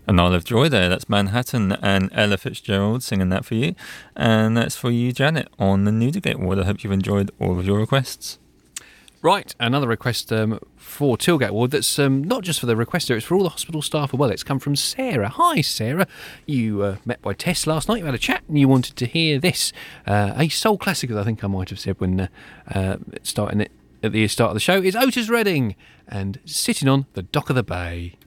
And I'll have joy there. That's Manhattan and Ella Fitzgerald singing that for you. And that's for you, Janet, on the Newdigate Ward. I hope you've enjoyed all of your requests. Right, another request for Tilgate Ward that's not just for the requester, it's for all the hospital staff as well. It's come from Sarah. Hi, Sarah. You met by Tess last night, you had a chat and you wanted to hear this. A soul classic, as I think I might have said when starting it at the start of the show, is Otis Redding and Sitting on the Dock of the Bay.